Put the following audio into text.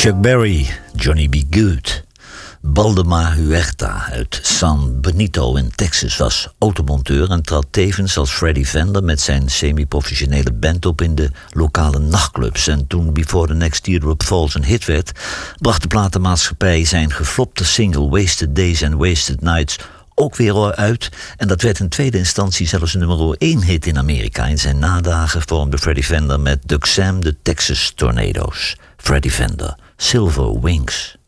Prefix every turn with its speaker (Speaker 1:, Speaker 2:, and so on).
Speaker 1: Chuck Berry, Johnny B. Good. Baldemar Huerta uit San Benito in Texas was automonteur en trad tevens als Freddie Fender met zijn semi-professionele band op in de lokale nachtclubs. En toen Before the Next Teardrop Falls een hit werd, bracht de platenmaatschappij zijn geflopte single Wasted Days and Wasted Nights ook weer uit. En dat werd in tweede instantie zelfs een nummer 1 hit in Amerika. In zijn nadagen vormde Freddie Fender met Doug Sam de Texas Tornadoes. Freddie Fender, Silver Wings.